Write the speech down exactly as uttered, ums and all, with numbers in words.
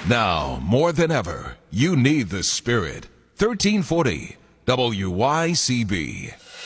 Now, more than ever, you need the Spirit. thirteen forty W Y C B.